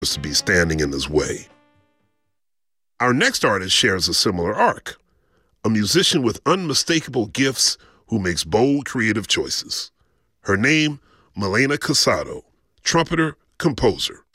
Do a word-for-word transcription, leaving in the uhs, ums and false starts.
to be standing in his way. Our next artist shares a similar arc, a musician with unmistakable gifts who makes bold creative choices. Her name, Milena Casado, trumpeter, composer.